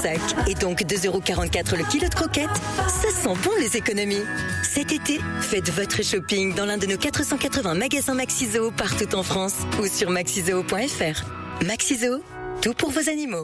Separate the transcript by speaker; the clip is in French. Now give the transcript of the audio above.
Speaker 1: sac et donc 2,44 € le kilo de croquettes. Ça sent bon les économies. Cet été, faites votre shopping dans l'un de nos 480 magasins Maxiso partout en France ou sur maxizoo.fr. Maxiso, tout pour vos animaux.